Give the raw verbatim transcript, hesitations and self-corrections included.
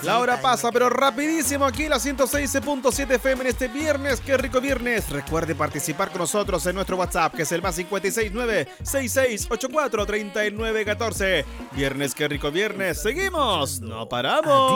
La hora pasa, pero rapidísimo aquí en la ciento seis punto siete F M en este viernes. ¡Qué rico viernes! Recuerde participar con nosotros en nuestro WhatsApp, que es el más cinco seis nueve, seis seis ocho cuatro, tres nueve uno cuatro. Viernes, qué rico viernes. ¡Seguimos! ¡No paramos!